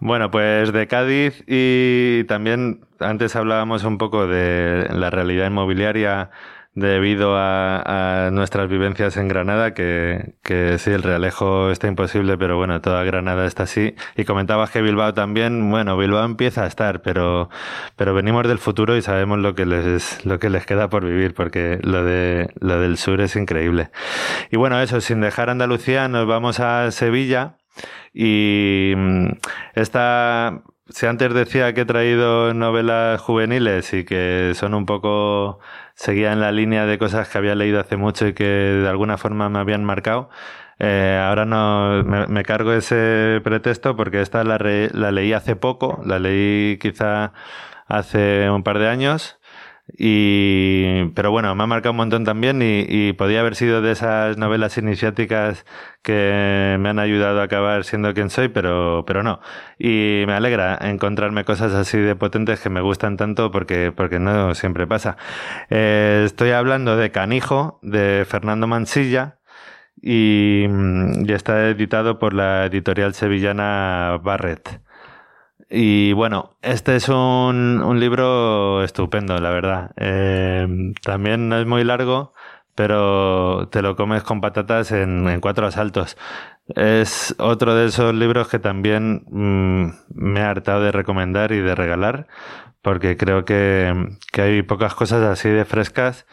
Bueno, pues de Cádiz y también antes hablábamos un poco de la realidad inmobiliaria debido a nuestras vivencias en Granada, que sí, el Realejo está imposible, pero bueno, toda Granada está así. Y comentabas que Bilbao también, bueno, Bilbao empieza a estar, pero venimos del futuro y sabemos lo que les queda por vivir, porque lo del sur es increíble. Y bueno, eso, sin dejar Andalucía, nos vamos a Sevilla. Y esta, si antes decía que he traído novelas juveniles y que son un poco, seguía en la línea de cosas que había leído hace mucho y que de alguna forma me habían marcado, ahora no me cargo ese pretexto porque esta la leí hace poco, la leí quizá hace un par de años. Pero bueno, me ha marcado un montón también y podía haber sido de esas novelas iniciáticas que me han ayudado a acabar siendo quien soy, pero no. Y me alegra encontrarme cosas así de potentes que me gustan tanto porque no siempre pasa. Estoy hablando de Canijo, de Fernando Mansilla, y está editado por la editorial sevillana Barret. Y bueno, este es un libro estupendo, la verdad. También no es muy largo, pero te lo comes con patatas en 4 asaltos. Es otro de esos libros que también me ha hartado de recomendar y de regalar, porque creo que hay pocas cosas así de frescas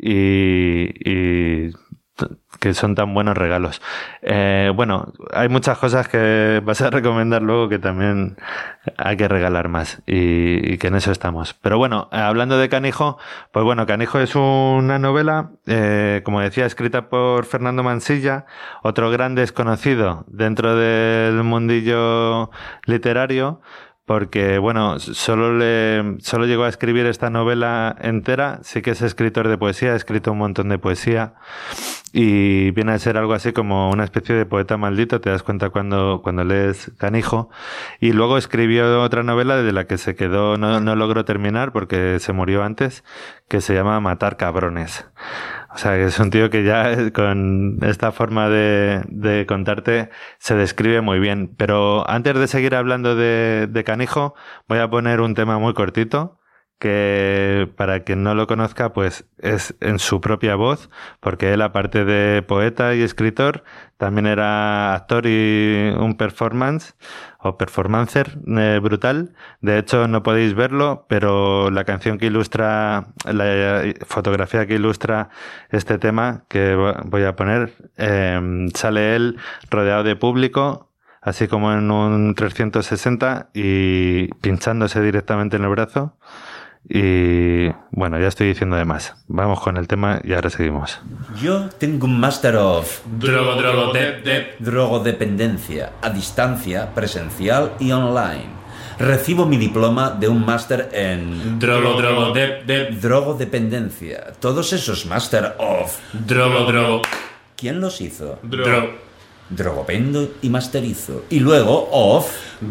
y que son tan buenos regalos. Bueno, hay muchas cosas que vas a recomendar luego que también hay que regalar más y que en eso estamos. Pero bueno, hablando de Canijo, pues bueno, Canijo es una novela, como decía, escrita por Fernando Mansilla, otro gran desconocido dentro del mundillo literario, porque bueno, solo llegó a escribir esta novela entera. Sí que es escritor de poesía, ha escrito un montón de poesía y viene a ser algo así como una especie de poeta maldito, te das cuenta cuando lees Canijo. Y luego escribió otra novela de la que se quedó, no logró terminar porque se murió antes, que se llama Matar cabrones. O sea, que es un tío que ya con esta forma de contarte se describe muy bien. Pero antes de seguir hablando de Canijo, voy a poner un tema muy cortito, que para quien no lo conozca, pues es en su propia voz, porque él, aparte de poeta y escritor, también era actor y un performancer brutal. De hecho, no podéis verlo, pero la canción que ilustra, la fotografía que ilustra este tema que voy a poner, sale él rodeado de público, así como en un 360 y pinchándose directamente en el brazo. Y bueno, ya estoy diciendo de más. Vamos con el tema y ahora seguimos. Yo tengo un Master of Drogodependencia, a distancia, presencial y online. Recibo mi diploma de un máster en Drogodependencia. Todos esos Master of ¿Quién los hizo? Drogopendo y masterizo. Y luego of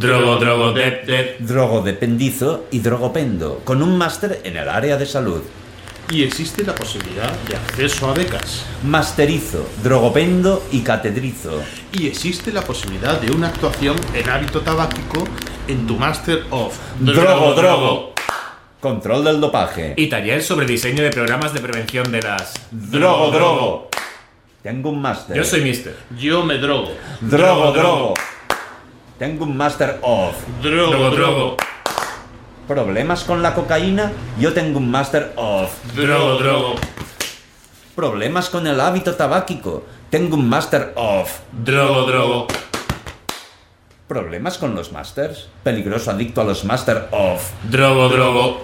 Drogodependizo y drogopendo, con un máster en el área de salud. Y existe la posibilidad de acceso a becas. Masterizo, drogopendo y catedrizo. Y existe la posibilidad de una actuación en hábito tabáquico en tu Master of Drogo. Control del dopaje. Y taller sobre diseño de programas de prevención de las... Drogo. Tengo un máster. Yo soy Mister. Yo me drogo. Drogo. Tengo un Master of Drogo. ¿Problemas con la cocaína? Yo tengo un Master of Drogo. ¿Problemas con el hábito tabáquico? Tengo un Master of Drogo. ¿Problemas con los Masters? Peligroso adicto a los Master of Drogo.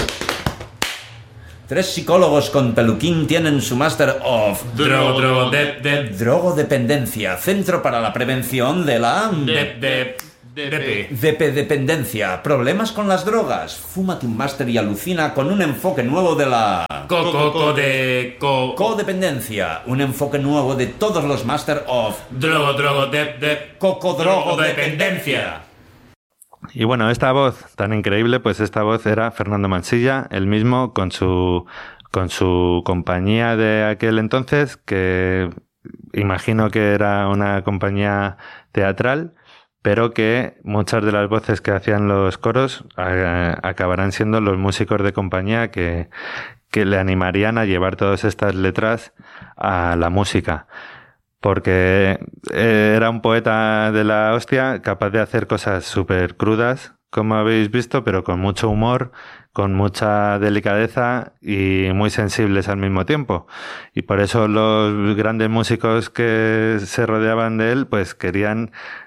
3 psicólogos con peluquín tienen su Master of Drogodependencia, Centro para la Prevención de la Dependencia. ¿Problemas con las drogas? Fúmate un máster y alucina con un enfoque nuevo de la Codependencia. Un enfoque nuevo de todos los Master of Drogodependencia. Y bueno, esta voz tan increíble, pues esta voz era Fernando Mansilla, él mismo con su compañía de aquel entonces, que imagino que era una compañía teatral, pero que muchas de las voces que hacían los coros acabarán siendo los músicos de compañía que le animarían a llevar todas estas letras a la música. Porque era un poeta de la hostia, capaz de hacer cosas súper crudas, como habéis visto, pero con mucho humor, con mucha delicadeza y muy sensibles al mismo tiempo. Y por eso los grandes músicos que se rodeaban de él, pues tenían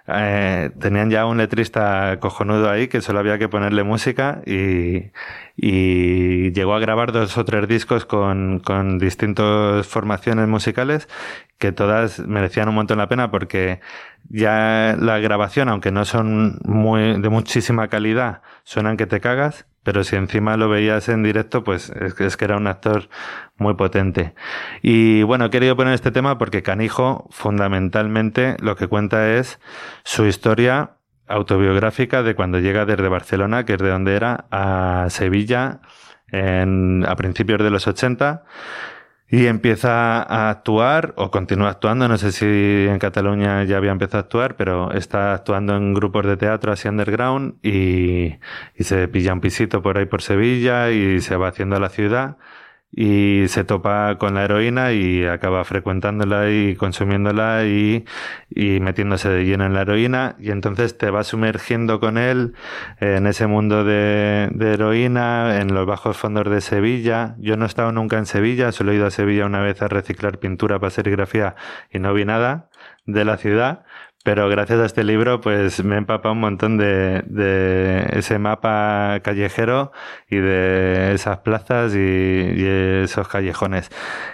ya un letrista cojonudo ahí que solo había que ponerle música y llegó a grabar 2 o 3 discos con distintas formaciones musicales que todas merecían un montón la pena porque ya la grabación, aunque no son de muchísima calidad, suenan que te cagas, pero si encima lo veías en directo, pues es que era un actor muy potente. Y bueno, he querido poner este tema porque Canijo, fundamentalmente, lo que cuenta es su historia autobiográfica de cuando llega desde Barcelona, que es de donde era, a Sevilla a principios de los 80, y empieza a actuar, o continúa actuando, no sé si en Cataluña ya había empezado a actuar, pero está actuando en grupos de teatro así underground y se pilla un pisito por ahí por Sevilla y se va haciendo a la ciudad y se topa con la heroína y acaba frecuentándola y consumiéndola y metiéndose de lleno en la heroína, y entonces te vas sumergiendo con él en ese mundo de heroína, en los bajos fondos de Sevilla. Yo no he estado nunca en Sevilla, solo he ido a Sevilla una vez a reciclar pintura para serigrafía y no vi nada de la ciudad. Pero gracias a este libro pues me he empapado un montón de ese mapa callejero y de esas plazas y esos callejones.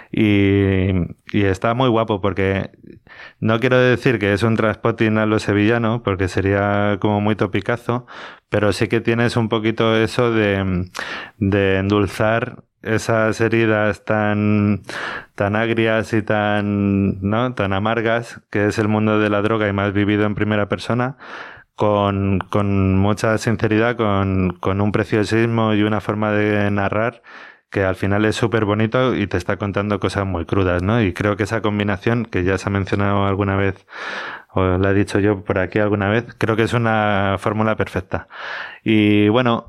Y está muy guapo porque no quiero decir que es un Trainspotting a lo sevillano porque sería como muy topicazo, pero sí que tienes un poquito eso de endulzar esas heridas tan agrias y tan amargas que es el mundo de la droga y más vivido en primera persona, con mucha sinceridad, con un preciosismo y una forma de narrar que al final es súper bonito y te está contando cosas muy crudas, ¿no? Y creo que esa combinación, que ya se ha mencionado alguna vez, o la he dicho yo por aquí alguna vez, creo que es una fórmula perfecta. Y bueno,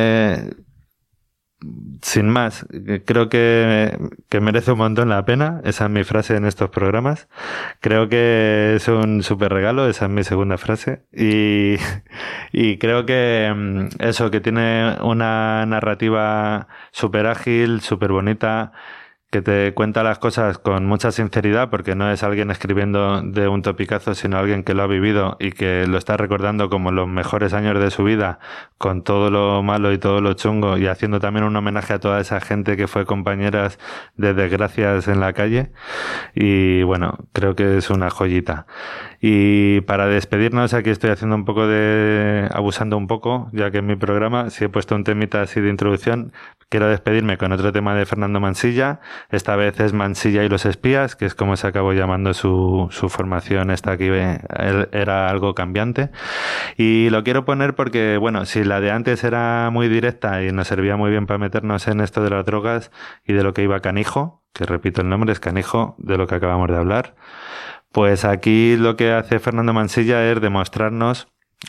sin más, creo que merece un montón la pena. Esa es mi frase en estos programas. Creo que es un súper regalo, esa es mi segunda frase. Y creo que eso, que tiene una narrativa súper ágil, súper bonita, que te cuenta las cosas con mucha sinceridad, porque no es alguien escribiendo de un topicazo, sino alguien que lo ha vivido y que lo está recordando como los mejores años de su vida, con todo lo malo y todo lo chungo, y haciendo también un homenaje a toda esa gente que fue compañeras de desgracias en la calle. Y bueno, creo que es una joyita. Y para despedirnos, aquí estoy haciendo un poco abusando un poco, ya que en mi programa, si he puesto un temita así de introducción, quiero despedirme con otro tema de Fernando Mansilla. Esta vez es Mansilla y los espías, que es como se acabó llamando su formación. Esta aquí era algo cambiante. Y lo quiero poner porque, bueno, si la de antes era muy directa y nos servía muy bien para meternos en esto de las drogas y de lo que iba Canijo, que repito el nombre, es Canijo, de lo que acabamos de hablar, pues aquí lo que hace Fernando Mansilla es demostrarnos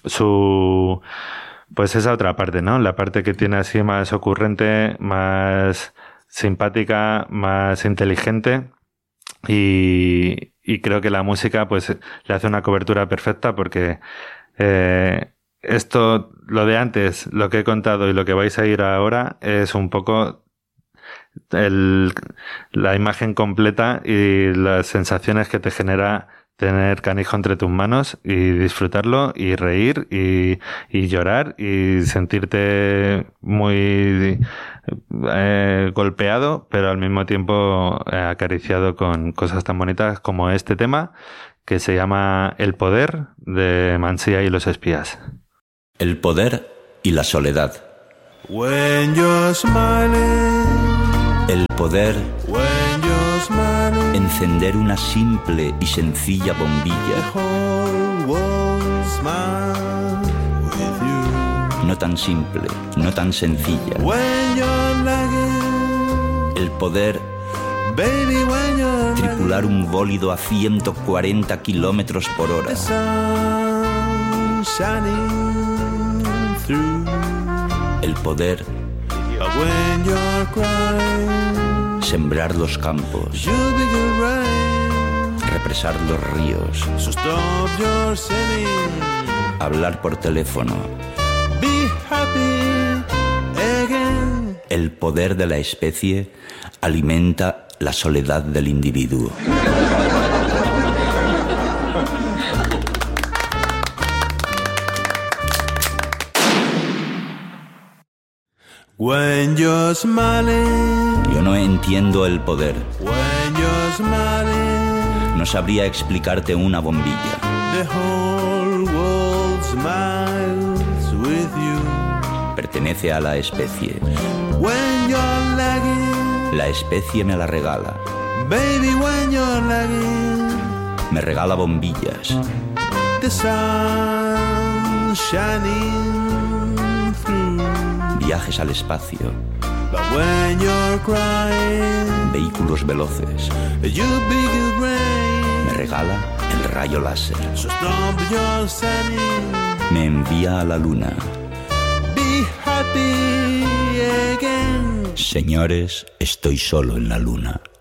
pues esa otra parte, ¿no? La parte que tiene así más ocurrente, más simpática, más inteligente, y creo que la música pues le hace una cobertura perfecta porque esto, lo de antes, lo que he contado y lo que vais a ir ahora es un poco la imagen completa y las sensaciones que te genera tener Canijo entre tus manos y disfrutarlo y reír y llorar y sentirte muy golpeado, pero al mismo tiempo acariciado con cosas tan bonitas como este tema que se llama El poder, de Mansilla y los espías. El poder y la soledad. When you're smiling. El poder, When you're smiling. encender una simple y sencilla The bombilla, whole world smile with you. no tan simple, no tan sencilla. When you're lagging. El poder, Baby, when you're tripular un bólido a 140 kilómetros por hora. The sun shining through. El poder. But when you're crying, Sembrar los campos. you'll be good rain. Represar los ríos. So stop your sinning. Hablar por teléfono. Be happy again. El poder de la especie alimenta la soledad del individuo. When you're smiling, Yo no entiendo el poder. when you're smiling, No sabría explicarte una bombilla. the whole world smiles with you. Pertenece a la especie. When you're lagging, La especie me la regala. baby, when you're lagging, Me regala bombillas. the sun shining through. Viajes al espacio. But when you're crying, Vehículos veloces. you'll be good rain. Me regala el rayo láser. So stop your sinning. Me envía a la luna. Be happy again. Señores, estoy solo en la luna.